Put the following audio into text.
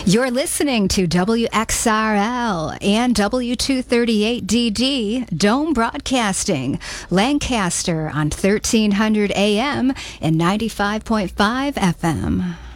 You're listening to WXRL and W238DD Dome Broadcasting, Lancaster on 1300 AM and 95.5 FM.